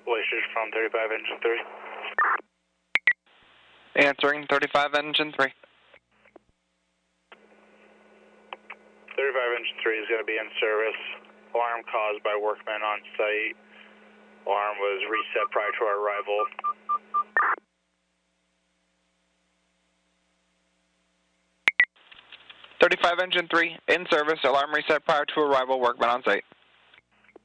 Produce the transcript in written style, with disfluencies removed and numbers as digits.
Glaciers from 35 engine 3. Answering 35 engine 3. 35 engine 3 is going to be in service. Alarm caused by workmen on site. Alarm was reset prior to our arrival. .35 engine 3 in service. Alarm reset prior to arrival. Workmen on site.